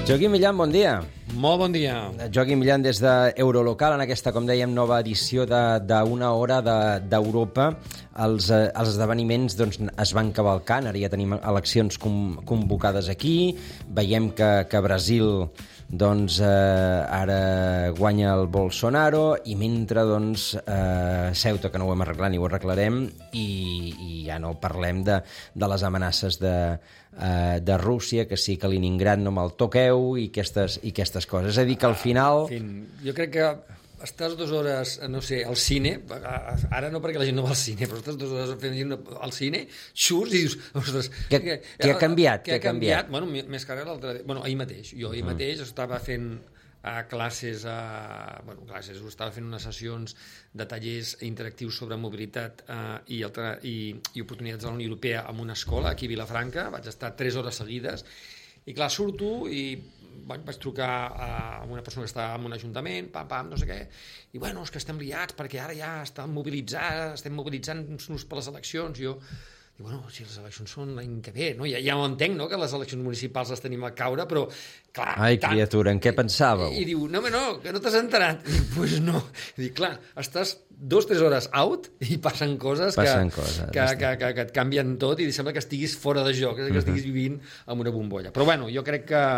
Joaquim Millan, bon dia. Molt bon dia. Joaquim Millan des d'Eurolocal, en aquesta, com dèiem, nova edició d'Una Hora d'Europa. Els esdeveniments es van cavalcant, ara ja tenim eleccions convocades aquí, veiem que Brasil ara guanya el Bolsonaro i mentre Ceuta, que no ho hem arreglat ni ho arreglarem, i ja no parlem de les amenaces de Rússia, que sí, que Leningrad no me'l toqueu i aquestes coses. És a dir, que al final... Jo crec que estàs 2 hores, no sé, al cine, ara no perquè la gent no va al cine, però estàs 2 hores fent al cine, surts i dius, ostres... Què ha canviat? Què ha canviat? Bueno, més que ara l'altre dia... Bueno, ahir mateix. Jo ahir mateix estava fent classes, estava fent unes sessions de tallers interactius sobre mobilitat i oportunitats de la Unió Europea en una escola aquí a Vilafranca. Vaig estar 3 hores seguides i clar, surto i vaig trucar a una persona que estava en un ajuntament, no sé què, i bueno, és que estem liats perquè ara ja estem mobilitzant-nos per les eleccions. Jo dic, bueno, si les eleccions són l'any que ve, no? Ja ho entenc, no?, que les eleccions municipals les tenim a caure, però clar... Ai, criatura, en què pensàveu? I diu, no, que no t'has enterat. I dic, pues no. I dic, clar, estàs 2-3 hores out i passen coses que et canvien tot i sembla que estiguis fora de joc, que estiguis vivint en una bombolla. Però bueno, jo crec que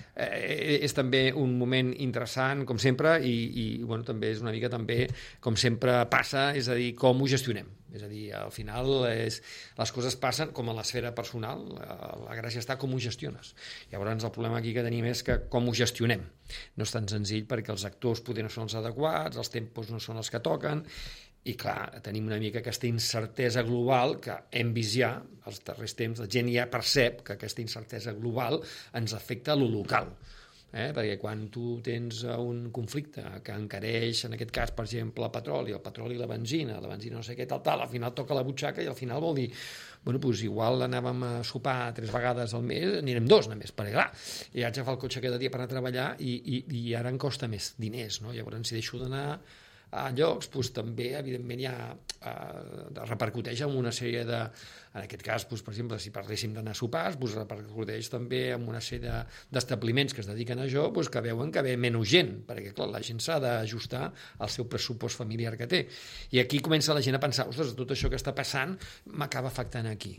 és també un moment interessant, com sempre, i bueno, també és una mica també, com sempre passa, és a dir, com ho gestionem. És a dir, al final les coses passen com a l'esfera personal, la gràcia està com ho gestiones. Llavors el problema aquí que tenim és que com ho gestionem. No és tan senzill perquè els actors potser no són els adequats, els tempos no són els que toquen, i clar, tenim una mica aquesta incertesa global que hem vist ja els darrers temps, la gent ja percep que aquesta incertesa global ens afecta a lo local. Perquè quan tu tens un conflicte que encareix, en aquest cas, per exemple, el petroli i la benzina no sé què, al final toca la butxaca i al final vol dir, bueno, doncs igual anàvem a sopar 3 vegades al mes, anirem 2 només, perquè clar, i haig d'agafar el cotxe cada dia per anar a treballar i ara em costa més diners, no? Llavors, si deixo d'anar a llocs, doncs també, evidentment, ja repercuteix en una sèrie de... En aquest cas, doncs, per exemple, si parléssim d'anar a sopars, doncs repercuteix també en una sèrie d'establiments que es dediquen a això, doncs que veuen que ve menys gent, perquè, clar, la gent s'ha d'ajustar al seu pressupost familiar que té. I aquí comença la gent a pensar, ostres, tot això que està passant m'acaba afectant aquí.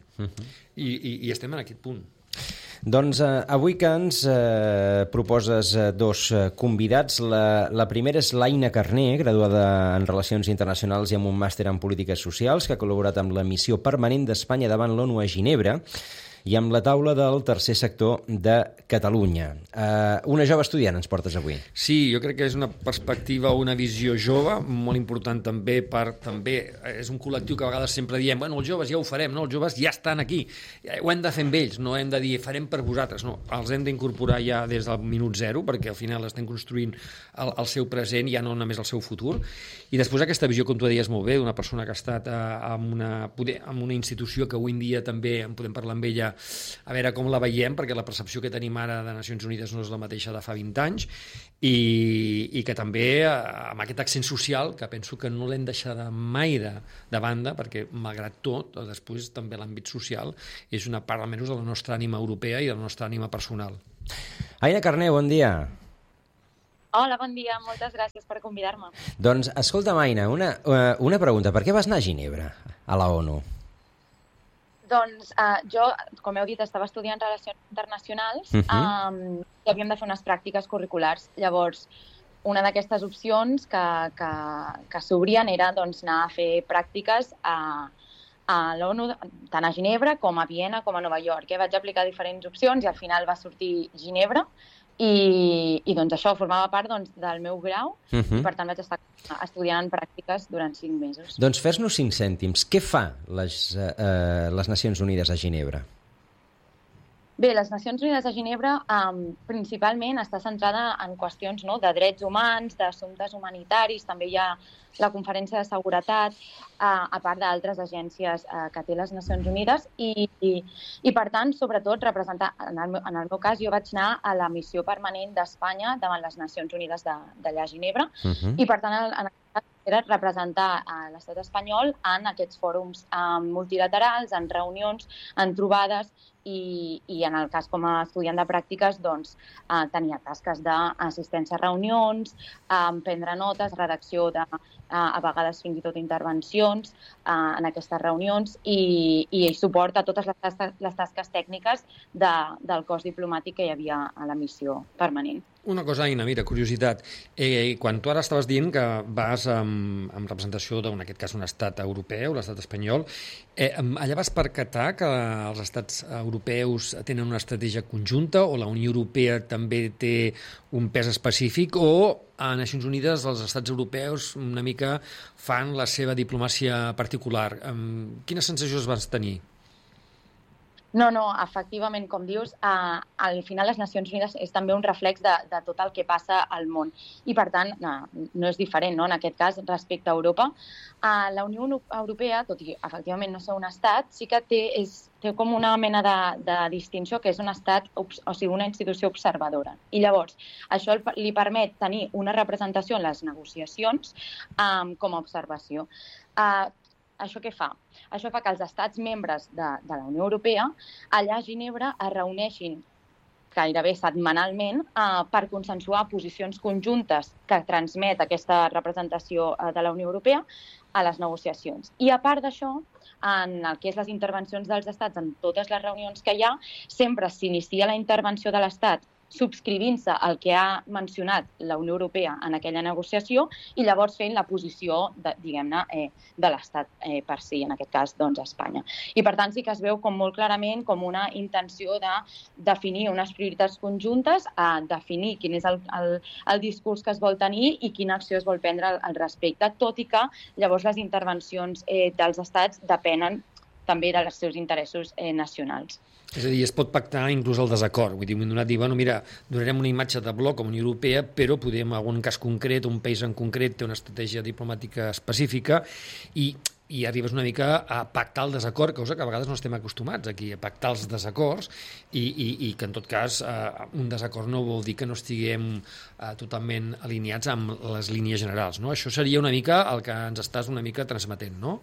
I estem en aquest punt. Doncs avui que ens proposes 2 convidats. La primera és l'Aina Carné, graduada en Relacions Internacionals i amb un màster en Polítiques Socials, que ha col·laborat amb la missió permanent d'Espanya davant l'ONU a Ginebra i amb la taula del tercer sector de Catalunya. Una jove estudiant ens portes avui. Sí, jo crec que és una perspectiva, una visió jove, molt important també és un col·lectiu que a vegades sempre diem, bueno, els joves ja ho farem, no? Els joves ja estan aquí, ho hem de fer amb ells, no hem de dir farem per vosaltres, no, els hem d'incorporar ja des del minut zero, perquè al final estem construint el seu present, ja no només el seu futur, i després aquesta visió, com tu deies molt bé, d'una persona que ha estat en una institució que avui en dia també en podem parlar amb ella, a veure com la veiem, perquè la percepció que tenim ara de Nacions Unides no és la mateixa de fa 20 anys, i que també amb aquest accent social, que penso que no l'hem deixat mai de banda, perquè malgrat tot, després també l'àmbit social és una part almenys de la nostra ànima europea i de la nostra ànima personal. Aina Carné, bon dia. Hola, bon dia, moltes gràcies per convidar-me. Doncs, escolta'm, Aina, una pregunta. Per què vas anar a Ginebra, a la ONU? Doncs jo, com heu dit, estava estudiant Relacions Internacionals i havíem de fer unes pràctiques curriculars. Llavors, una d'aquestes opcions que s'obrien era anar a fer pràctiques a l'ONU, tant a Ginebra com a Viena com a Nova York. Vaig aplicar diferents opcions i al final va sortir Ginebra. I doncs això formava part del meu grau i per tant vaig estar estudiant en pràctiques durant 5 mesos. Doncs fes-nos 5 cèntims. Què fa les Nacions Unides a Ginebra? Bé, les Nacions Unides a Ginebra principalment està centrada en qüestions de drets humans, d'assumptes humanitaris, també hi ha la Conferència de Seguretat, a part d'altres agències que té les Nacions Unides, i per tant, sobretot, representar, en el meu cas, jo vaig anar a la missió permanent d'Espanya davant les Nacions Unides d'allà a Ginebra, i per tant, en aquest cas, era representar l'estat espanyol en aquests fòrums multilaterals, en reunions, en trobades, i en el cas com a estudiant de pràctiques doncs, tenia tasques d'assistència a reunions, prendre notes, redacció de, a vegades fins i tot intervencions en aquestes reunions i suport a totes les tasques tècniques del cos diplomàtic que hi havia a la missió permanent. Una cosa, Aina, mira, curiositat. Quan tu ara estaves dient que vas en representació en aquest cas un estat europeu, l'estat espanyol, allà vas percatar que els estats europeus tenen una estratègia conjunta o la Unió Europea també té un pes específic o a Nacions Unides els estats europeus una mica fan la seva diplomàcia particular? Quines sensacions vas tenir? No, efectivament, com dius, al final les Nacions Unides és també un reflex de tot el que passa al món. I, per tant, no és diferent, no? En aquest cas, respecte a Europa. La Unió Europea, tot i efectivament no ser un estat, sí que té com una mena de distinció, que és un estat, o sigui, una institució observadora. I llavors, això li permet tenir una representació en les negociacions com a observació. Això què fa? Això fa que els estats membres de la Unió Europea allà a Ginebra es reuneixin gairebé setmanalment per consensuar posicions conjuntes que transmet aquesta representació de la Unió Europea a les negociacions. I a part d'això, en el que és les intervencions dels estats, en totes les reunions que hi ha, sempre s'inicia la intervenció de l'estat subscrivint-se el que ha mencionat la Unió Europea en aquella negociació i llavors fent la posició, diguem-ne, de l'Estat per si, en aquest cas, doncs, Espanya. I, per tant, sí que es veu com molt clarament com una intenció de definir unes prioritats conjuntes, definir quin és el discurs que es vol tenir i quina acció es vol prendre al respecte, tot i que llavors les intervencions dels estats depenen també dels seus interessos nacionals. És a dir, es pot pactar inclús el desacord. Vull dir, m'he donat dir, bueno, mira, donarem una imatge de bloc com a Unió Europea, però podem, en algun cas concret, un país en concret té una estratègia diplomàtica específica i arribes una mica a pactar el desacord, cosa que a vegades no estem acostumats aquí, a pactar els desacords i que en tot cas un desacord no vol dir que no estiguem totalment alineats amb les línies generals, no? Això seria una mica el que ens estàs una mica transmetent, no?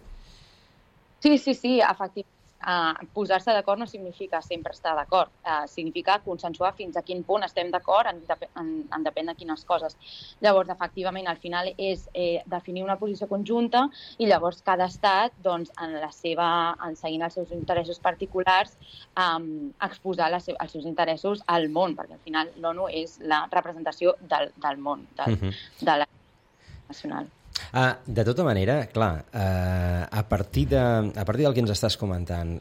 Sí, efectivament. Posar-se d'acord no significa sempre estar d'acord, significa consensuar fins a quin punt estem d'acord en depèn de quines coses. Llavors, efectivament, al final és definir una posició conjunta i llavors cada estat, doncs, seguint els seus interessos particulars, exposar els seus interessos al món, perquè al final l'ONU és la representació del món, de la nacional. De tota manera, clar, a partir del que ens estàs comentant,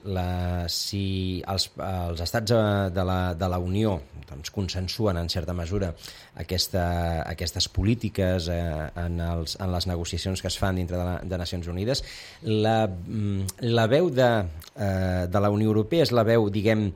si els estats de la Unió doncs, consensuen en certa mesura aquestes polítiques en les negociacions que es fan dintre de Nacions Unides, la veu de la Unió Europea és la veu, diguem,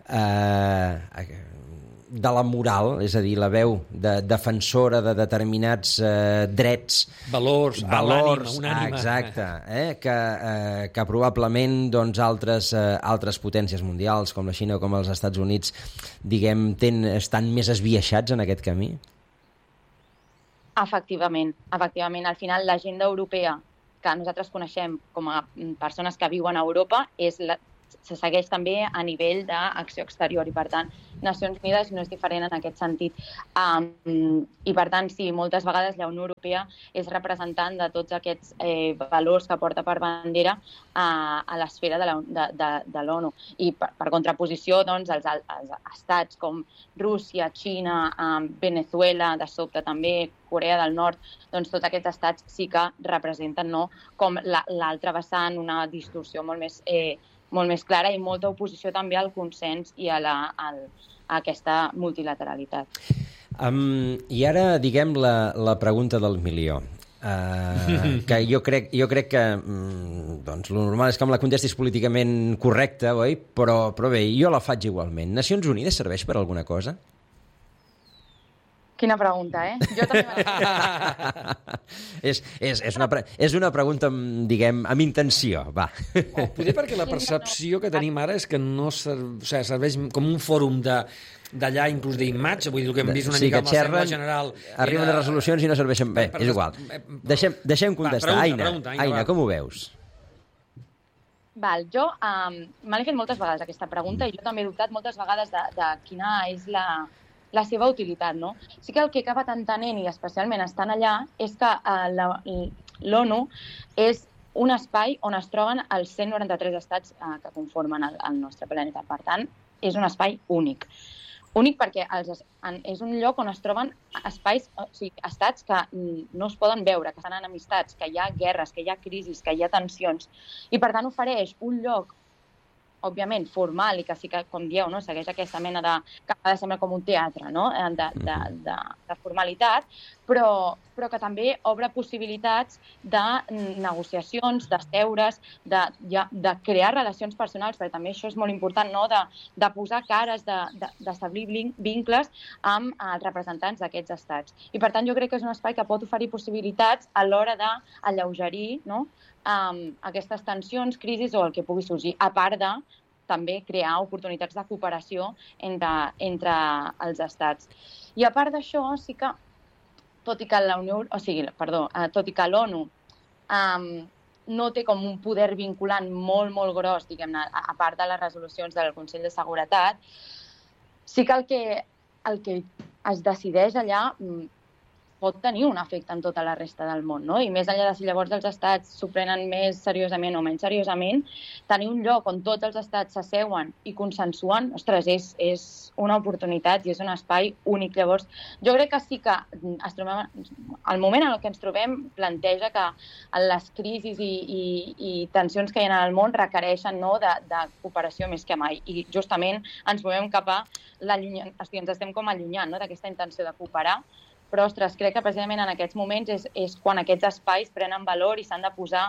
de la moral, és a dir, la veu defensora de determinats drets, valors, un ànima. Exacte, que probablement doncs, altres potències mundials, com la Xina o com els Estats Units, diguem, estan més esbiaixats en aquest camí? Efectivament. Al final, l'agenda europea que nosaltres coneixem com a persones que viuen a Europa se segueix també a nivell d'acció exterior i, per tant, Nacions Unides no és diferent en aquest sentit. I, per tant, sí, moltes vegades la Unió Europea és representant de tots aquests valors que porta per bandera a l'esfera de l'ONU. I, per contraposició, doncs, els estats com Rússia, Xina, Venezuela, de sobte també, Corea del Nord, doncs tots aquests estats sí que representen com l'altra vessant, una distorsió molt més clara i molta oposició també al consens i a aquesta multilateralitat. I ara, diguem, la pregunta del milió. Que jo crec que doncs, el normal és que me la contestis políticament correcta, oi? Però bé, jo la faig igualment. Nacions Unides serveix per alguna cosa? Quina pregunta, Jo també és una pregunta, diguem, amb intenció, va. Potser perquè la percepció que tenim ara és que no serveix com un fòrum d'allà, inclús d'imatge, vull dir, el que hem vist una mica amb la Assembla General. Arriben a resolucions i no serveixen bé, és igual. Deixem contestar. Aina, com ho veus? Jo me l'he fet moltes vegades aquesta pregunta i jo també he dubtat moltes vegades de quina és la seva utilitat, no? Sí que el que he acabat entenent, i especialment estant allà, és que l'ONU és un espai on es troben els 193 estats que conformen el nostre planeta. Per tant, és un espai únic. Únic perquè és un lloc on es troben estats que no es poden veure, que estan enemistats, que hi ha guerres, que hi ha crisis, que hi ha tensions. I, per tant, ofereix un lloc òbviament, formal i que sí que, com dieu, no, segueix aquesta mena que ha de semblar com un teatre, no? de formalitat, però que també obre possibilitats de negociacions, d'esteures, de crear relacions personals, perquè també això és molt important, no? de posar cares, d'establir vincles amb els representants d'aquests estats. I, per tant, jo crec que és un espai que pot oferir possibilitats a l'hora d'alleugerir, no? Aquestes tensions, crisis o el que pugui sorgir, a part de també crear oportunitats de cooperació entre els estats. I a part d'això, sí que, tot i que l'ONU no té com un poder vinculant molt, molt gros, diguem-ne, a part de les resolucions del Consell de Seguretat, sí que el que es decideix allà pot tenir un efecte en tota la resta del món, no? I més enllà de si llavors els estats s'ho prenen més seriosament o menys seriosament, tenir un lloc on tots els estats s'asseuen i consensuen, ostres, és una oportunitat i és un espai únic. Llavors, jo crec que sí que el moment en què ens trobem planteja que les crisis i tensions que hi ha al món requereixen, no, de cooperació més que mai. I justament ens movem cap a ens estem com allunyant, no, d'aquesta intenció de cooperar. Però, ostres, crec que precisament en aquests moments és quan aquests espais prenen valor i s'han de posar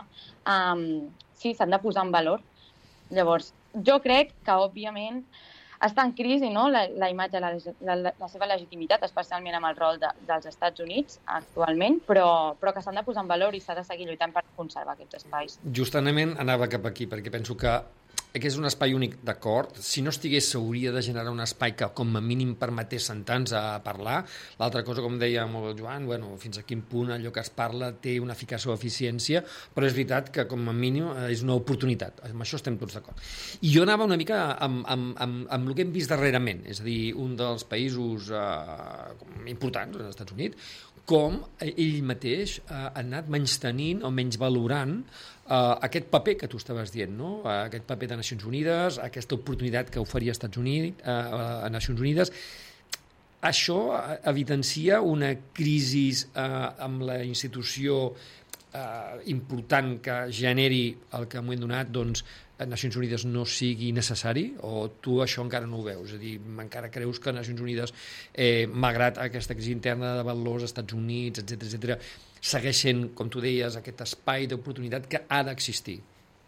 en valor. Llavors, jo crec que, òbviament, està en crisi, no?, la imatge, la seva legitimitat, especialment amb el rol dels Estats Units actualment, però que s'han de posar en valor i s'ha de seguir lluitant per conservar aquests espais. Justament anava cap aquí, perquè penso que és un espai únic, d'acord. Si no estigués, s'hauria de generar un espai que, com a mínim, permetés sentar-nos a parlar. L'altra cosa, com deia el Joan, fins a quin punt allò que es parla té una eficàcia o eficiència, però és veritat que, com a mínim, és una oportunitat. Amb això estem tots d'acord. I jo anava una mica amb el que hem vist darrerament, és a dir, un dels països importants, els Estats Units, com ell mateix ha anat menystenint o menys valorant aquest paper que tu estaves dient, no? Aquest paper de Nacions Unides, aquesta oportunitat que oferia Estats Units a Nacions Unides. Això evidencia una crisi amb la institució important que generi el que en un moment donat, doncs, Nacions Unides no sigui necessari, o tu això encara no ho veus? És a dir, encara creus que Nacions Unides, malgrat aquesta crisi interna de valors, Estats Units, etc., segueix sent, com tu deies, aquest espai d'oportunitat que ha d'existir?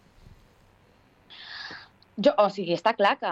Està clar que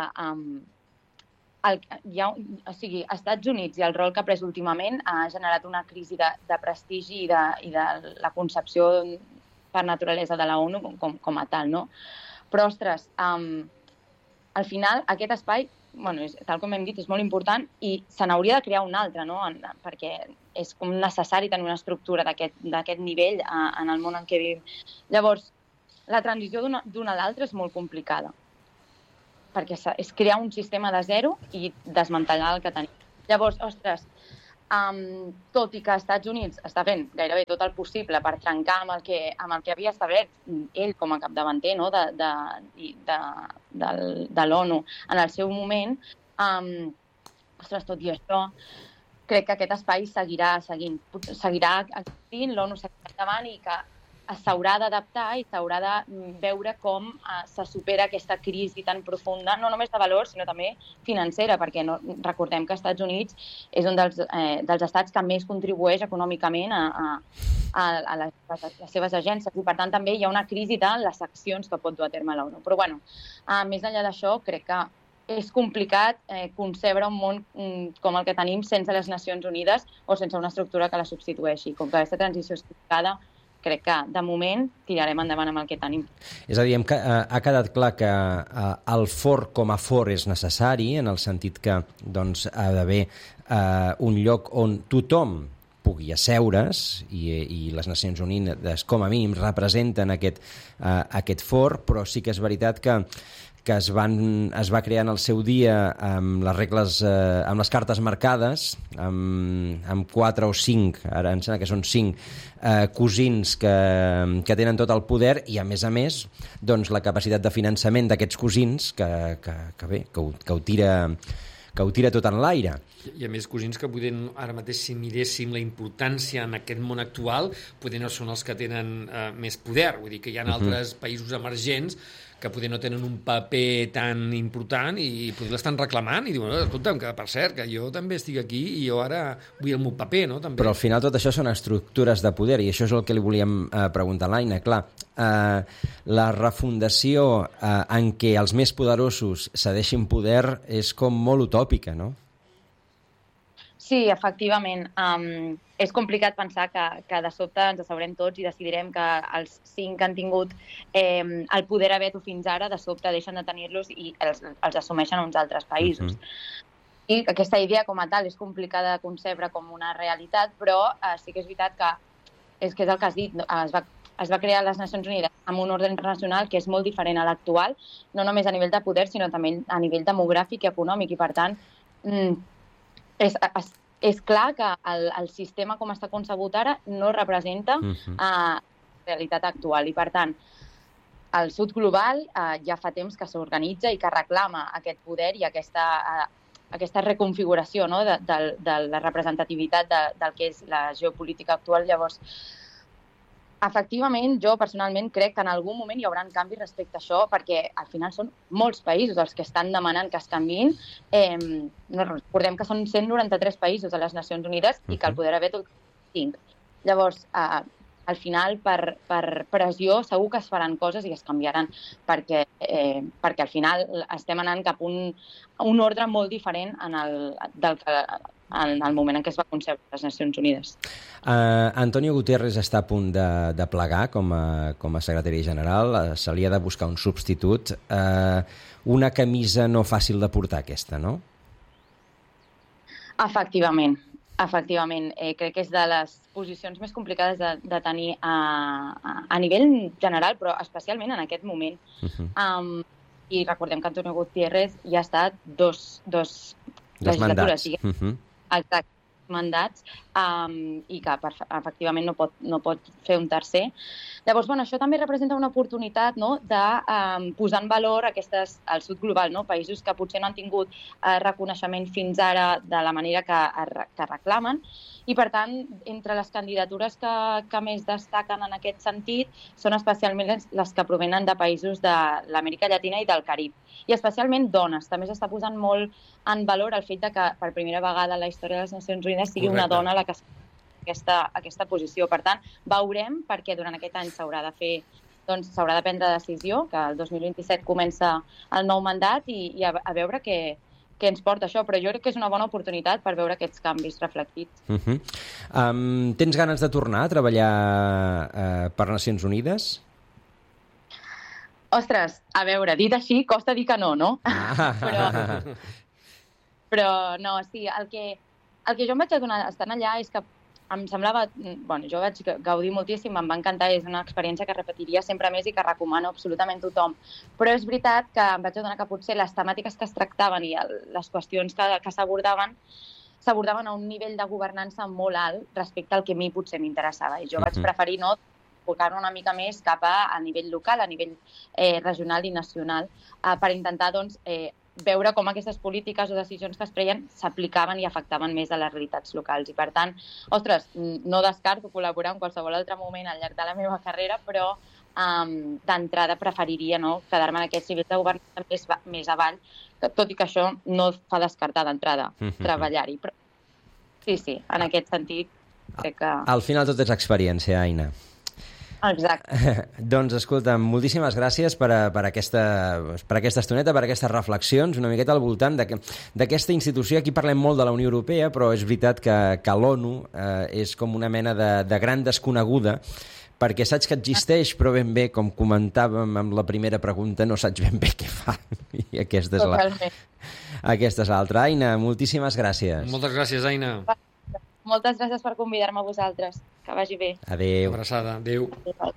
Estats Units i el rol que ha pres últimament ha generat una crisi de prestigi i de la concepció per naturalesa de la ONU com a tal, no? Però, ostres, al final aquest espai, tal com hem dit, és molt important i se n'hauria de crear un altre, no? Perquè és com necessari tenir una estructura d'aquest nivell en el món en què vivim. Llavors, la transició d'una a l'altra és molt complicada, perquè és crear un sistema de zero i desmantellar el que tenim. Llavors, ostres, tot i que als Estats Units està fent gairebé tot el possible per trencar amb el que havia establert ell com a capdavanter, no?, de l'ONU en el seu moment, ostres, tot i això, crec que aquest espai seguirà existint, l'ONU seguirà endavant i que s'haurà d'adaptar i s'haurà de veure com se supera aquesta crisi tan profunda, no només de valors, sinó també financera, perquè recordem que els Estats Units és un dels estats que més contribueix econòmicament a les seves agències i, per tant, també hi ha una crisi de les accions que pot dur a terme l'ONU. Però, més enllà d'això, crec que és complicat concebre un món com el que tenim sense les Nacions Unides o sense una estructura que la substitueixi. Com que aquesta transició és complicada, crec que, de moment, tirarem endavant amb el que tenim. És a dir, ha quedat clar que el for com a for és necessari, en el sentit que doncs, ha d'haver un lloc on tothom pugui asseure's i les Nacions Unides, com a mínim, representen aquest for, però sí que és veritat que es va crear en el seu dia amb les regles, amb les cartes marcades, amb 4 o 5, ara em sembla que són 5 cosins que tenen tot el poder i, a més, doncs, la capacitat de finançament d'aquests cosins que ho tira tot en l'aire. I a més, cosins que poden, ara mateix, si miréssim la importància en aquest món actual, poder no són els que tenen més poder. Vull dir que hi ha altres països emergents que poder no tenen un paper tan important i poder l'estan reclamant i diuen, escolta'm, que per cert, que jo també estic aquí i jo ara vull el meu paper, no? També. Però al final tot això són estructures de poder i això és el que li volíem preguntar a l'Aina. Clar, la refundació en què els més poderosos cedeixin poder és com molt utòpica, no? Sí, efectivament. És complicat pensar que de sobte ens asseurem tots i decidirem que els 5 que han tingut el poder a veto fins ara, de sobte deixen de tenir-los i els assumeixen uns altres països. I aquesta idea com a tal és complicada de concebre com una realitat, però sí que és veritat que és el que has dit, es va crear les Nacions Unides amb un ordre internacional que és molt diferent a l'actual, no només a nivell de poder, sinó també a nivell demogràfic i econòmic, i per tant és clar que el sistema com està concebut ara no representa la realitat actual i, per tant, el sud global ja fa temps que s'organitza i que reclama aquest poder i aquesta reconfiguració, no, de la representativitat del que és la geopolítica actual. Llavors, efectivament, jo personalment crec que en algun moment hi haurà canvis respecte a això, perquè al final són molts països els que estan demanant que es canviïn. Recordem que són 193 països a les Nacions Unides i que el poder a veto el 5. Llavors, al final, per pressió, segur que es faran coses i es canviaran, perquè al final estem anant cap a un ordre molt diferent en el moment en què es va concebre les Nacions Unides. Antonio Guterres està a punt de plegar com a secretari general. Se li ha de buscar un substitut. Una camisa no fàcil de portar, aquesta, no? Efectivament. Crec que és de les posicions més complicades de tenir a nivell general, però especialment en aquest moment. I recordem que Antonio Guterres ja ha estat dos legislatures. Exacte, mandats, i que efectivament no pot fer un tercer. Llavors, això també representa una oportunitat, no, de posar en valor al sud global, no, països que potser no han tingut reconeixement fins ara de la manera que reclamen, i per tant, entre les candidatures que més destaquen en aquest sentit són especialment les que provenen de països de l'Amèrica Llatina i del Carib, i especialment dones. També s'està posant molt en valor el fet que per primera vegada en la història de les Nacions Unides sigui una dona la que aquesta posició. Per tant, veurem, perquè durant aquest any s'haurà de prendre decisió, que el 2027 comença el nou mandat, i a veure què ens porta això, però jo crec que és una bona oportunitat per veure aquests canvis reflectits. Tens ganes de tornar a treballar per Nacions Unides? Ostres, a veure, dit així, costa dir que no? Però no, sí, el que jo em vaig adonar estant allà és que em semblava... jo vaig gaudir moltíssim, em va encantar, és una experiència que repetiria sempre més i que recomano absolutament tothom. Però és veritat que em vaig adonar que potser les temàtiques que es tractaven i les qüestions que s'abordaven a un nivell de governança molt alt respecte al que a mi potser m'interessava. I jo vaig preferir enfocar-me una mica més cap a nivell local, a nivell regional i nacional, per intentar veure com aquestes polítiques o decisions que es preien s'aplicaven i afectaven més a les realitats locals. I per tant, ostres, no descarto col·laborar en qualsevol altre moment al llarg de la meva carrera, però d'entrada preferiria quedar-me en aquests nivells de governança més avall, tot i que això no fa descartar d'entrada treballar-hi. Però sí, en aquest sentit crec que... Al final tot és experiència, Aina. Exacte. Doncs, escolta, moltíssimes gràcies per aquesta estoneta, per aquestes reflexions, una miqueta al voltant d'aquesta institució. Aquí parlem molt de la Unió Europea, però és veritat que l'ONU és com una mena de gran desconeguda, perquè saps que existeix, però ben bé, com comentàvem amb la primera pregunta, no saps ben bé què fa. I aquesta és l'altra. Aina, moltíssimes gràcies. Moltes gràcies, Aina. Moltes gràcies per convidar-me a vosaltres. Que vagi bé. Adéu. Una abraçada. Adéu.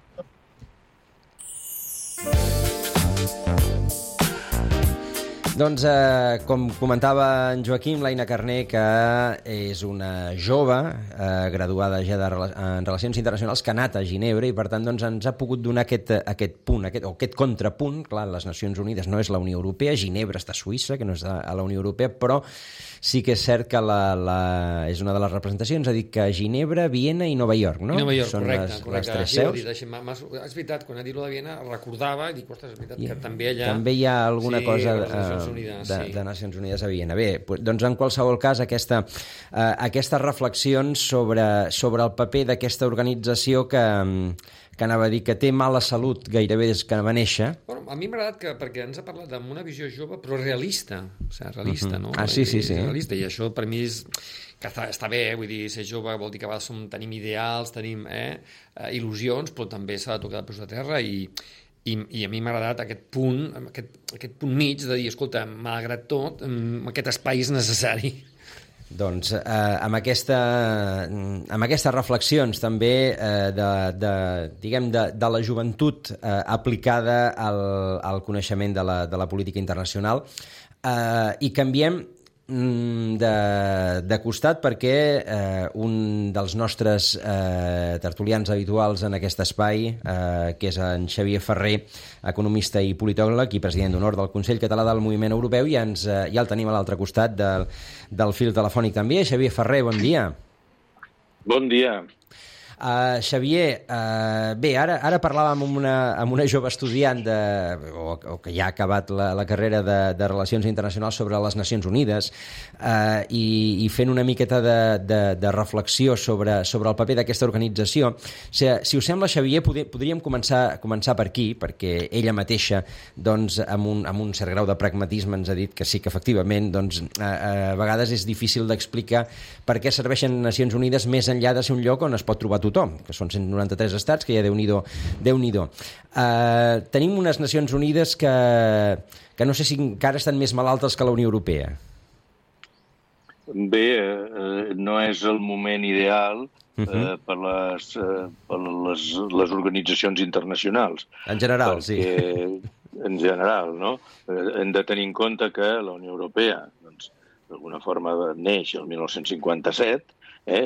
Doncs, com comentava en Joaquim, l'Aina Carner, que és una jove graduada ja en Relacions Internacionals, que ha anat a Ginebra i, per tant, doncs, ens ha pogut donar aquest punt, aquest contrapunt. Clar, les Nacions Unides no és la Unió Europea, Ginebra està a Suïssa, que no és a la Unió Europea, però sí que és cert que és una de les representacions, ha dit que Ginebra, Viena i Nova York, no? I Nova York, són correcte. les tres seus. És veritat, quan ha dit lo de Viena, recordava, i dic, ostres, és veritat que també allà... També hi ha alguna cosa de Nacions Unides a Viena. Bé, doncs en qualsevol cas, aquestes reflexions sobre el paper d'aquesta organització que anava a dir que té mala salut gairebé des que va néixer. Bueno, a mi m'ha agradat perquè ens ha parlat amb una visió jove, però realista. O sigui, realista, no? Sí. Realista, i això per mi és... que està bé, vull dir, ser jove vol dir que a vegades tenim ideals, tenim il·lusions, però també s'ha de tocar de peus de terra i a mi m'ha agradat aquest punt mig de dir, escolta, malgrat tot, aquest espai és necessari. Doncs amb aquestes reflexions també de la joventut aplicada al coneixement de la política internacional, i canviem de costat perquè un dels nostres tertulians habituals en aquest espai, que és en Xavier Ferrer, economista i politòleg i president d'honor del Consell Català del Moviment Europeu, ja el tenim a l'altre costat del fil telefònic també. Xavier Ferrer, bon dia. Bon dia. Xavier, bé, ara parlàvem amb una jove estudiant o que ja ha acabat la carrera de Relacions Internacionals sobre les Nacions Unides, i fent una miqueta de reflexió sobre el paper d'aquesta organització. Si us sembla, Xavier, podríem començar per aquí, perquè ella mateixa, doncs, amb un cert grau de pragmatisme ens ha dit que sí que efectivament a vegades és difícil d'explicar per què serveixen Nacions Unides més enllà de ser un lloc on es pot trobar tothom, que són 193 estats, que ja Déu-n'hi-do. Tenim unes Nacions Unides que no sé si encara estan més malaltes que la Unió Europea. Bé, no és el moment ideal per les organitzacions internacionals. En general, sí. En general, no? Hem de tenir en compte que la Unió Europea, doncs, d'alguna forma neix el 1957,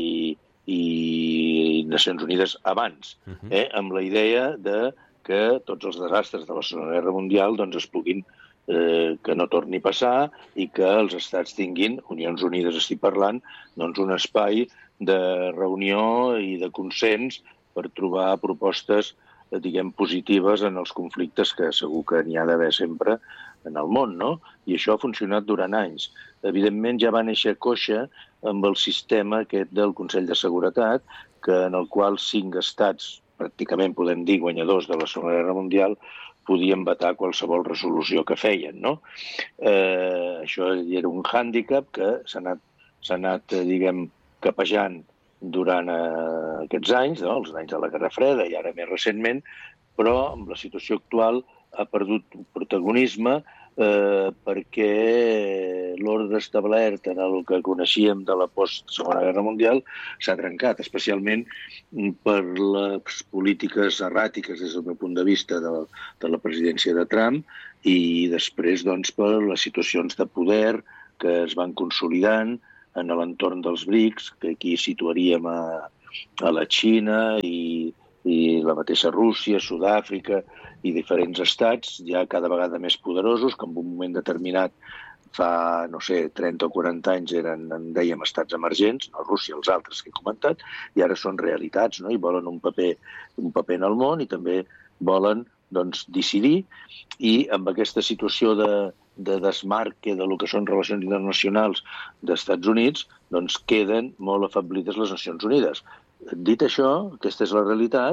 i Nacions Unides abans, amb la idea de que tots els desastres de la Segona Guerra Mundial doncs, es puguin, que no torni a passar i que els estats tinguin, Unions Unides estic parlant, doncs un espai de reunió i de consens per trobar propostes, diguem, positives en els conflictes que segur que n'hi ha d'haver sempre en el món, no? I això ha funcionat durant anys. Evidentment ja va néixer coixa amb el sistema aquest del Consell de Seguretat, en el qual 5 estats, pràcticament podem dir guanyadors de la Segona Guerra Mundial, podien vetar qualsevol resolució que feien, no? Això era un hàndicap que s'ha anat, diguem, capejant durant aquests anys, no? Els anys de la Guerra Freda i ara més recentment, però amb la situació actual ha perdut protagonisme perquè l'ordre establert en el que coneixíem de la post-Segona Guerra Mundial s'ha trencat, especialment per les polítiques erràtiques des del meu punt de vista de la presidència de Trump i després doncs, per les situacions de poder que es van consolidant en l'entorn dels BRICS, que aquí situaríem a la Xina i la mateixa Rússia, Sud-àfrica i diferents estats ja cada vegada més poderosos, que en un moment determinat fa, no sé, 30 o 40 anys en dèiem estats emergents, no Rússia, els altres que he comentat, i ara són realitats, no? I volen un paper en el món i també volen doncs, decidir, i amb aquesta situació de desmarque de lo que són relacions internacionals d'Estats Units, doncs queden molt afeblides les Nacions Unides. Dit això, aquesta és la realitat,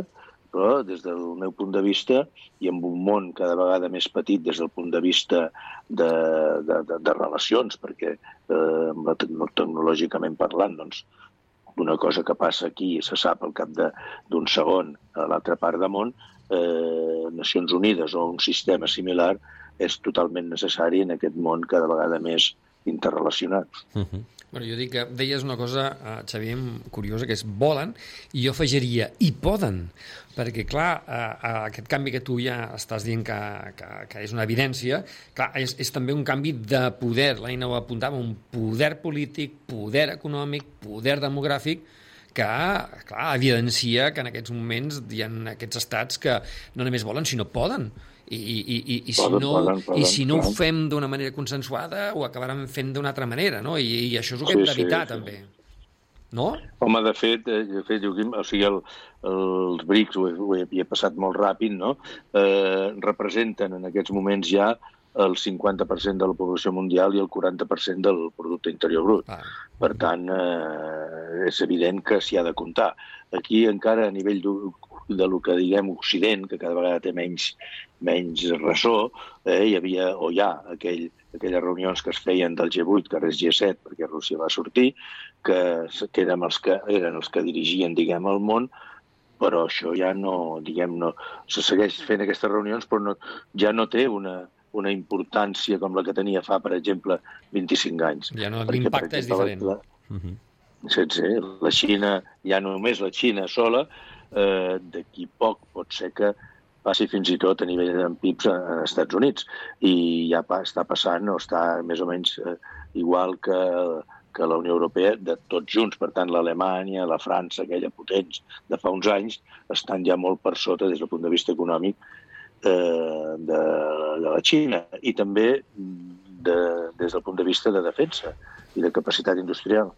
però des del meu punt de vista, i amb un món cada vegada més petit des del punt de vista de relacions, perquè tecnològicament parlant, doncs, una cosa que passa aquí se sap al cap d'un segon a l'altra part del món, Nacions Unides o un sistema similar és totalment necessari en aquest món cada vegada més interrelacionat. Bueno, jo dic que deies una cosa, Xavier, curiosa, que és volen, i jo afegiria i poden, perquè, clar, aquest canvi que tu ja estàs dient que és una evidència, clar, és també un canvi de poder, l'Aina ho apuntava, un poder polític, poder econòmic, poder demogràfic, que, clar, evidencia que en aquests moments hi ha aquests estats que no només volen, sinó poden. I si no ho fem d'una manera consensuada, ho acabaran fent d'una altra manera, no? I això és el que hem d'evitar, també. No? Home, de fet, Joaquim, o sigui, els BRICS, ho he passat molt ràpid, no? Representen en aquests moments ja el 50% de la població mundial i el 40% del producte interior brut. Per tant, és evident que s'hi ha de comptar. Aquí encara a nivell de lo que diguem Occident, que cada vegada té menys ressò, hi havia o hi ha aquelles reunions que es feien del G8, que ara és G7, perquè Rússia va sortir, que eren els que dirigien, diguem, el món, però això ja no, diguem, no, se segueix fent aquestes reunions, però ja no té una importància com la que tenia fa, per exemple, 25 anys. Ja no, l'impacte és diferent. La Xina, ja només la Xina sola, d'aquí poc pot ser que passi fins i tot a nivell de PIBs als Estats Units. I ja està passant, o està més o menys igual que la Unió Europea, de tots junts. Per tant, l'Alemanya, la França, aquella potents de fa uns anys, estan ja molt per sota des del punt de vista econòmic de la Xina. I també des del punt de vista de defensa i de capacitat industrial.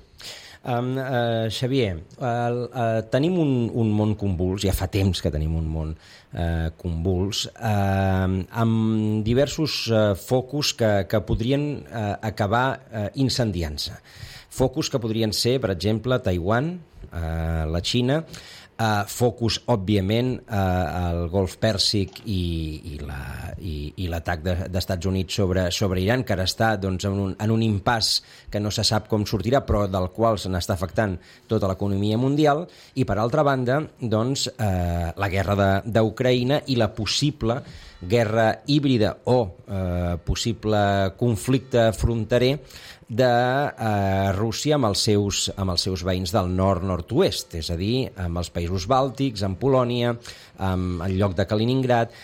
Xavier, tenim un món convuls, ja fa temps que tenim un món convuls, amb diversos focus que podrien acabar incendiant-se. Focus que podrien ser, per exemple, Taiwan, la Xina, focus, òbviament, al Golf Pèrsic i l'atac d'Estats Units sobre Iran, que ara està en un impàs que no se sap com sortirà, però del qual se n'està afectant tota l'economia mundial, i, per altra banda, la guerra d'Ucraïna i la possible guerra híbrida o possible conflicte fronterer de Rússia amb els seus veïns del nord-nord-oest, és a dir, amb els països bàltics, amb Polònia, amb el lloc de Kaliningrad.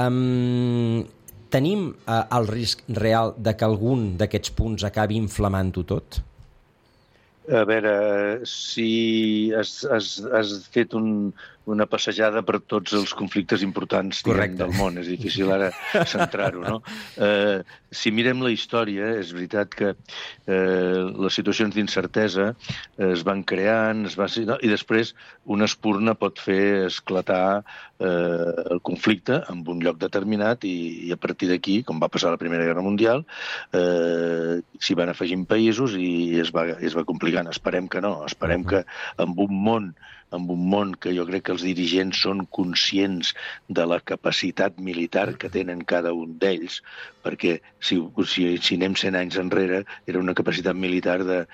Tenim el risc real de que algun d'aquests punts acabi inflamant-ho tot? A veure, si has fet una passejada per tots els conflictes importants del món. És difícil ara centrar-ho, no? Si mirem la història, és veritat que les situacions d'incertesa es van creant, i després una espurna pot fer esclatar el conflicte en un lloc determinat i a partir d'aquí, com va passar a la Primera Guerra Mundial, s'hi van afegint països i es va complicant. Esperem que no, esperem que amb un món que jo crec que els dirigents són conscients de la capacitat militar que tenen cada un d'ells, perquè si anem 100 anys enrere era una capacitat militar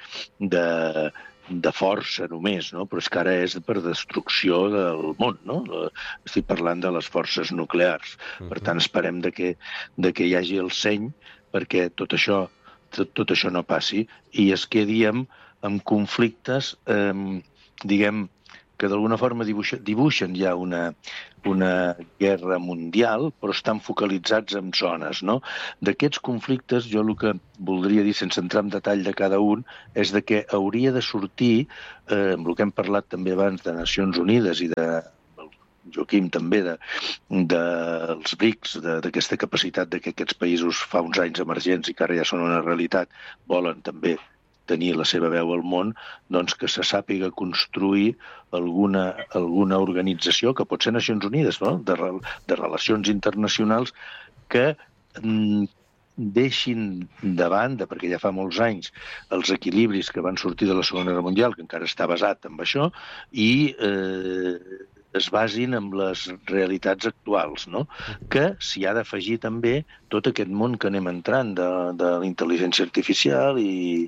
de força només, no? Però és que ara és per destrucció del món, no? Estic parlant de les forces nuclears. Per tant, esperem que hi hagi el seny perquè tot això no passi i es quedi amb conflictes, diguem, que d'alguna forma dibuixen ja una guerra mundial, però estan focalitzats en zones, no? D'aquests conflictes, jo el que voldria dir, sense entrar en detall de cada un, és que hauria de sortir, amb el que hem parlat també abans de Nacions Unides i de Joaquim també, dels BRICS, d'aquesta capacitat que aquests països fa uns anys emergents i que ara ja són una realitat, volen també tenir la seva veu al món, doncs que se sàpiga construir alguna organització, que pot ser Nacions Unides, no? de relacions internacionals, que deixin de banda, perquè ja fa molts anys, els equilibris que van sortir de la Segona Guerra Mundial, que encara està basat en això, i es basin en les realitats actuals, no? Que s'hi ha d'afegir també tot aquest món que anem entrant de la intel·ligència artificial i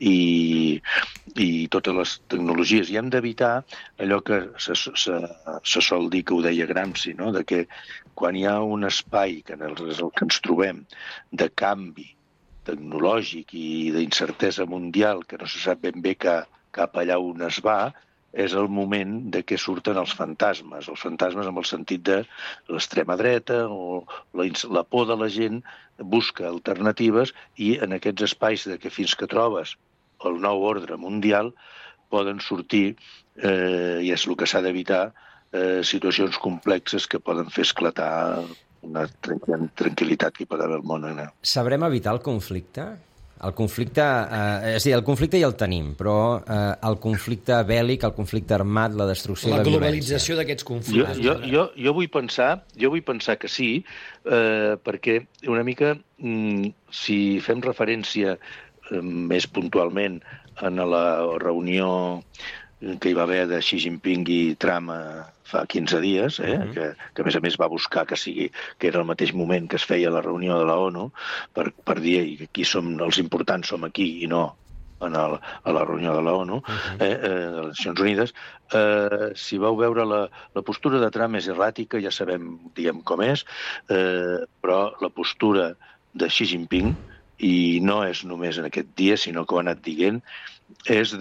totes les tecnologies. I hem d'evitar allò que se sol dir, que ho deia Gramsci, no? De que quan hi ha un espai que és el que ens trobem de canvi tecnològic i d'incertesa mundial, que no se sap ben bé cap allà on es va, és el moment de què surten els fantasmes amb el sentit de l'extrema dreta o la por de la gent busca alternatives i en aquests espais de que fins que trobes el nou ordre mundial poden sortir, i és el que s'ha d'evitar, situacions complexes que poden fer esclatar una tranquil·litat que hi pot haver al món. Sabrem evitar el conflicte? El conflicte, és a dir, el conflicte ja el tenim, però el conflicte bèl·lic, el conflicte armat, la destrucció, la globalització d'aquests conflictes. Jo vull pensar que sí, perquè una mica, si fem referència més puntualment en la reunió que hi va haver de Xi Jinping i Trump fa 15 dies, que a més va buscar que era el mateix moment que es feia la reunió de la ONU, per dir que aquí els importants som aquí i no a la reunió de la ONU, de les Nacions Unides. Si vau veure la postura de Trump és erràtica, ja sabem, diguem, com és, però la postura de Xi Jinping, i no és només en aquest dia, sinó que ho ha anat dient, és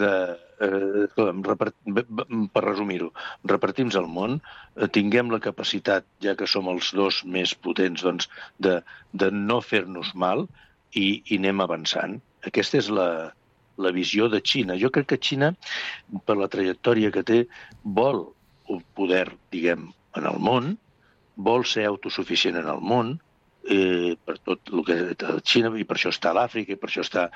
per resumir-ho, repartim el món, tinguem la capacitat, ja que som els dos més potents, de no fer-nos mal i anem avançant. Aquesta és la visió de Xina. Jo crec que Xina, per la trajectòria que té, vol un poder, diguem, en el món, vol ser autosuficient en el món, per tot el que Xina, i per això està a l'Àfrica i per això està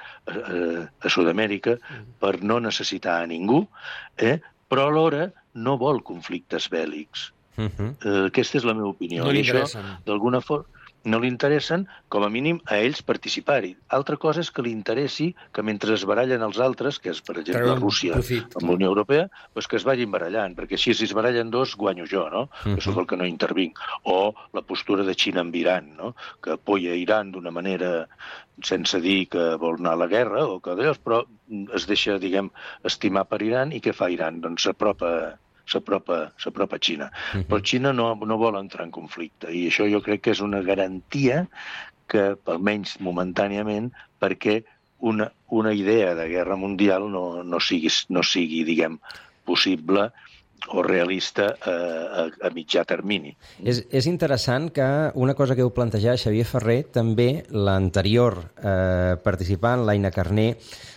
a Sud-amèrica, per no necessitar a ningú, però alhora no vol conflictes bèl·lics. Aquesta és la meva opinió. No li interessen. D'alguna forma no li interessen, com a mínim, a ells participar-hi. Altra cosa és que li interessi que mentre es barallen els altres, que és, per exemple, Rússia amb la Unió Europea, doncs que es vagin barallant, perquè així, si es barallen dos, guanyo jo, no? Que sóc el que no intervinc. O la postura de Xina amb Iran, no? Que apoya Iran d'una manera sense dir que vol anar a la guerra, o que però es deixa, diguem, estimar per Iran, i què fa Iran? Doncs s'apropa a Xina. Però Xina no vol entrar en conflicte, i això jo crec que és una garantia que, almenys momentàniament, perquè una idea de guerra mundial no sigui, diguem, possible o realista a mitjà termini. És interessant que una cosa que heu plantejat, Xavier Ferrer, també l'anterior participant, l'Aina Carner,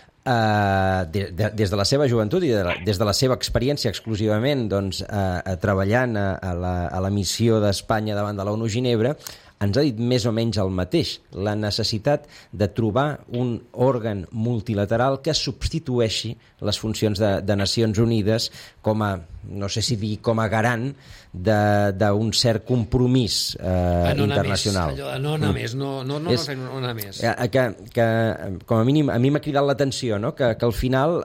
des de la seva joventut i des de la seva experiència exclusivament treballant a la missió d'Espanya davant de l'ONU Ginebra, ens ha dit més o menys el mateix, la necessitat de trobar un òrgan multilateral que substitueixi les funcions de Nacions Unides com a, no sé si dir, com a garant d'un cert compromís internacional. No anar més, no anar més. Que, com a mínim, a mi m'ha cridat l'atenció, no? Que al final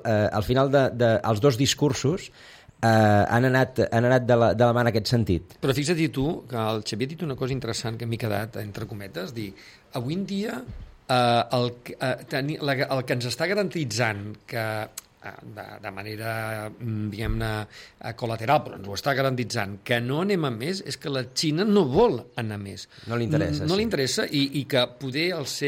els dos discursos han anat de la mà en aquest sentit. Però fixa't tu que el Xavier ha dit una cosa interessant que m'he quedat, entre cometes, dir, avui en dia el que ens està garantitzant que de manera, diguem-ne, col·lateral, però ens ho està garantitzant, que no anem a més, és que la Xina no vol anar més. No li interessa. No li interessa, i que poder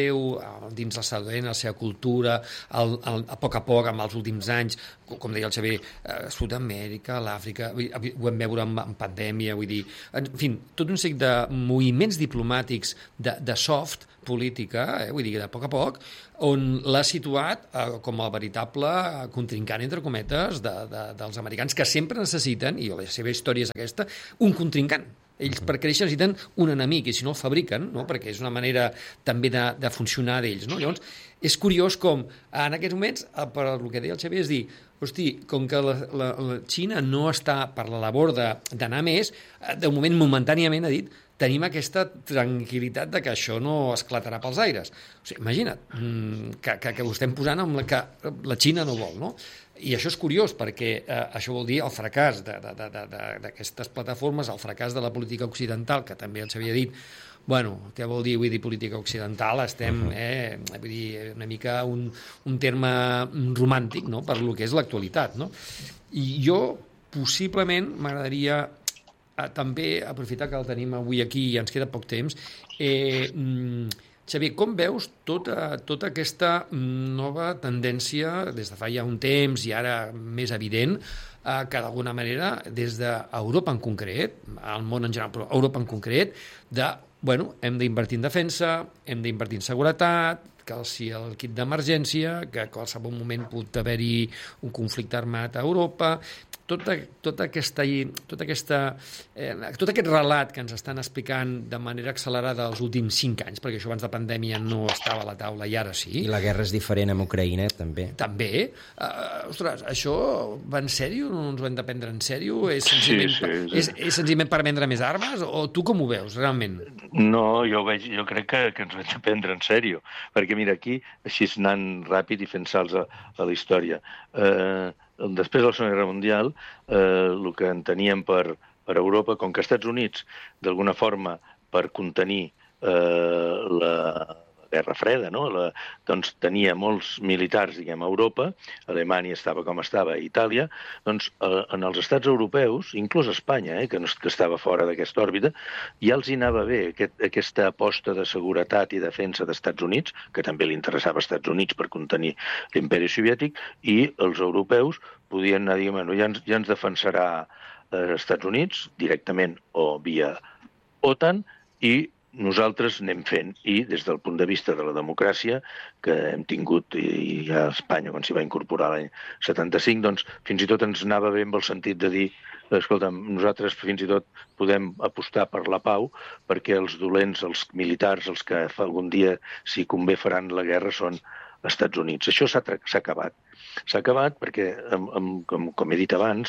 dins la Saudena, la seva cultura, a poc, amb els últims anys, com deia el Xavier, Sud-amèrica, l'Àfrica, ho vam veure en pandèmia, vull dir, en fi, tot un seguit de moviments diplomàtics de soft política, vull dir, de poc a poc, on l'ha situat com el veritable contrincant, entre cometes, dels americans, que sempre necessiten, i la seva història és aquesta, un contrincant. Ells per créixer necessiten un enemic, i si no el fabriquen, no? Perquè és una manera també de funcionar d'ells. No? Llavors, és curiós com en aquests moments, per el que deia el Xavier, és dir, hosti, com que la Xina no està per la labor d'anar més, de moment, momentàniament, ha dit, tenim aquesta tranquil·litat de que això no esclatarà pels aires. O sigui, imagina't que ho estem posant amb que la Xina no vol, no? I això és curiós, perquè això vol dir el fracàs d'aquestes plataformes, el fracàs de la política occidental, que també els havia dit. Bueno, què vol dir? Vull dir, política occidental, estem, vull dir, una mica un terme romàntic, no?, per lo que és l'actualitat, no? I jo, possiblement, m'agradaria també aprofitar que el tenim avui aquí i ens queda poc temps. Xavier, com veus tota aquesta nova tendència, des de fa ja un temps i ara més evident, que d'alguna manera, des d'Europa en concret, al món en general, però Europa en concret, hem d'invertir en defensa, hem d'invertir en seguretat, cal ser el kit d'emergència, que a qualsevol moment pot haver-hi un conflicte armat a Europa. Tot aquest relat que ens estan explicant de manera accelerada els últims 5 anys, perquè això abans de pandèmia no estava a la taula i ara sí. I la guerra és diferent amb Ucraïna, també. També. Ostres, això va en sèrio? No ens ho hem de prendre en sèrio? És senzillament per vendre més armes? O tu com ho veus, realment? No, jo crec que ens ho hem de prendre en sèrio. Perquè, mira, aquí, així anant ràpid i fent salts a la història, després de la Segona Guerra Mundial, el que enteníem per Europa, com que els Estats Units, d'alguna forma, per contenir la Guerra Freda, no? Doncs tenia molts militars, diguem, a Europa, Alemanya estava com estava, Itàlia, doncs en els estats europeus, inclús Espanya, que estava fora d'aquesta òrbita, ja els hi anava bé aquesta aposta de seguretat i defensa dels Estats Units, que també li interessava als Estats Units per contenir l'imperi soviètic, i els europeus podien anar dient, bueno, ja ens defensarà els Estats Units, directament o via OTAN, i nosaltres anem fent. I des del punt de vista de la democràcia que hem tingut i a Espanya, quan s'hi va incorporar l'any 75, doncs fins i tot ens anava bé amb el sentit de dir, escolta'm, nosaltres fins i tot podem apostar per la pau perquè els dolents, els militars, els que algun dia, si convé, faran la guerra són als Estats Units. Això s'ha acabat. S'ha acabat perquè, com he dit abans,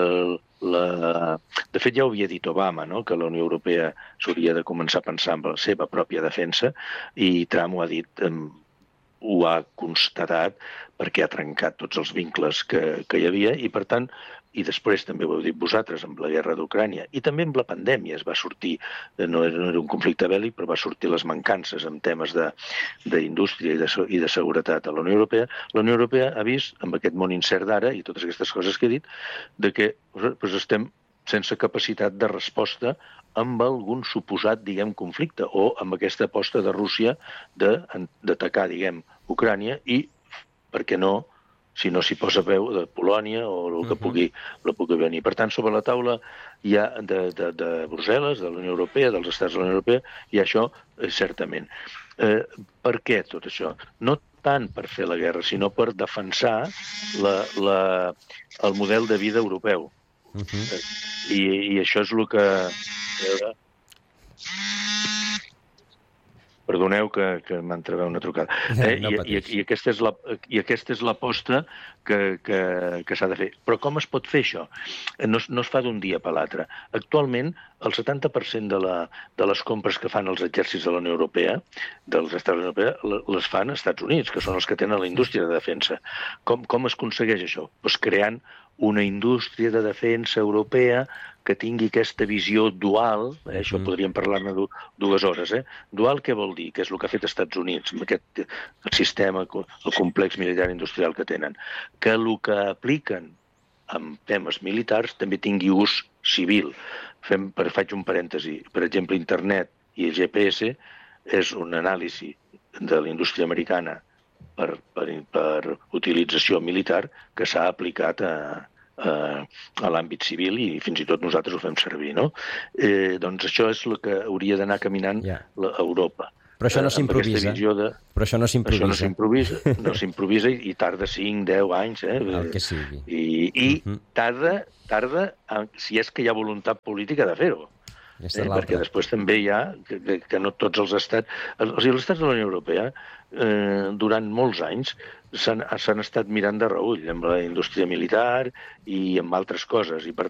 de fet ja ho havia dit Obama, no?, que la Unió Europea s'hauria de començar a pensar en la seva pròpia defensa, i Trump ho ha dit, ho ha constatat, perquè ha trencat tots els vincles que hi havia, i per tant, i després també ho heu dit vosaltres, amb la guerra d'Ucrània, i també amb la pandèmia es va sortir, no era un conflicte bèl·lic, però va sortir les mancances en temes d'indústria i de seguretat a la Unió Europea. La Unió Europea ha vist, amb aquest món incert d'ara, i totes aquestes coses que he dit, de que estem sense capacitat de resposta amb algun suposat, diguem, conflicte, o amb aquesta aposta de Rússia d'atacar, diguem, Ucrània, i, per què no, si no s'hi posa veu, de Polònia o el que pugui venir. Per tant, sobre la taula hi ha de Brussel·les, de la Unió Europea, dels estats de la Unió Europea, hi ha això, certament. Per què tot això? No tant per fer la guerra, sinó per defensar el model de vida europeu. I això és el que... Perdoneu que m'entreveu una trucada. I aquesta és l'aposta que s'ha de fer. Però com es pot fer això? No es fa d'un dia per l'altre. Actualment, el 70% de les compres que fan els exèrcits de la Unió Europea, dels estats de la Unió Europea, les fan als Estats Units, que són els que tenen la indústria de defensa. Com es aconsegueix això? Doncs creant una indústria de defensa europea que tingui aquesta visió dual, això podríem parlar-ne 2 hores, dual què vol dir? Que és el que ha fet els Estats Units, amb aquest sistema, el complex militar industrial que tenen, que el que apliquen en temes militars també tingui ús civil. Faig un parèntesi. Per exemple, internet i el GPS és un anàlisi de la indústria americana per utilització militar que s'ha aplicat a l'àmbit civil i fins i tot nosaltres ho fem servir, no? Doncs això és el que hauria d'anar caminant Europa. Però això no s'improvisa. Això no s'improvisa i tarda 5, 10 anys. El que sigui. I tarda si és que hi ha voluntat política de fer-ho. Perquè després també hi ha que no tots els estats... Els estats de la Unió Europea durant molts anys s'han estat mirant de reüll amb la indústria militar i amb altres coses. I per